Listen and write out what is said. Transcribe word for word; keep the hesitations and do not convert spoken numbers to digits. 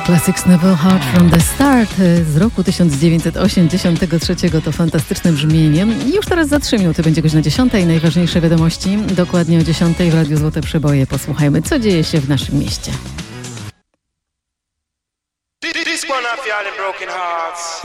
Classics Never Heard from the Start z roku tysiąc dziewięćset osiemdziesiątego trzeciego. To fantastyczne brzmienie. I już teraz za trzy minuty będzie godzina dziesiątej. Najważniejsze wiadomości dokładnie o dziesiątej w Radiu Złote Przeboje. Posłuchajmy, co dzieje się w naszym mieście.